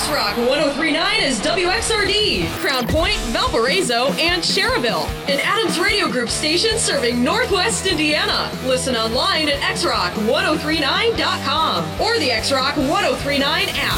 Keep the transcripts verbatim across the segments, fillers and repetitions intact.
X-Rock one oh three point nine is W X R D, Crown Point, Valparaiso, and Cherryville. An Adams Radio Group station serving Northwest Indiana. Listen online at x rock ten thirty-nine dot com or the X-Rock ten thirty-nine app.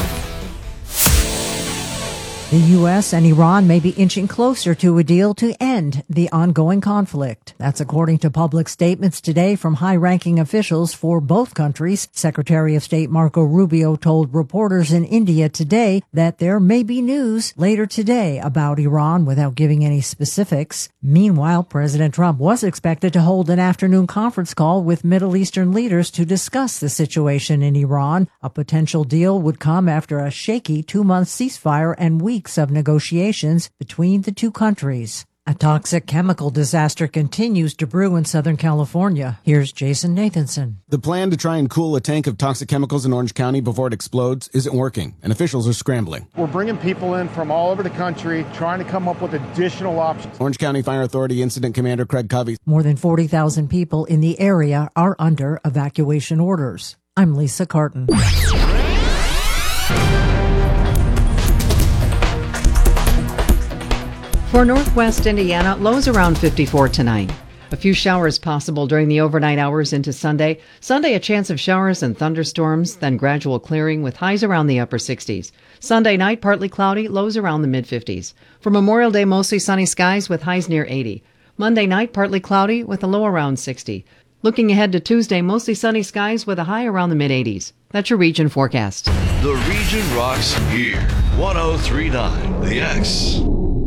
The U S and Iran may be inching closer to a deal to end the ongoing conflict. That's according to public statements today from high-ranking officials for both countries. Secretary of State Marco Rubio told reporters in India today that there may be news later today about Iran without giving any specifics. Meanwhile, President Trump was expected to hold an afternoon conference call with Middle Eastern leaders to discuss the situation in Iran. A potential deal would come after a shaky two-month ceasefire and weeks of negotiations between the two countries. A toxic chemical disaster continues to brew in Southern California. Here's Jason Nathanson. The plan to try and cool a tank of toxic chemicals in Orange County before it explodes isn't working, and officials are scrambling. We're bringing people in from all over the country, trying to come up with additional options. Orange County Fire Authority Incident Commander Craig Covey. More than forty thousand people in the area are under evacuation orders. I'm Lisa Carton. For Northwest Indiana, lows around fifty-four tonight. A few showers possible during the overnight hours into Sunday. Sunday, a chance of showers and thunderstorms, then gradual clearing with highs around the upper sixties. Sunday night, partly cloudy, lows around the mid-fifties. For Memorial Day, mostly sunny skies with highs near eighty. Monday night, partly cloudy with a low around sixty. Looking ahead to Tuesday, mostly sunny skies with a high around the mid-eighties. That's your region forecast. The region rocks here. ten thirty-nine The X.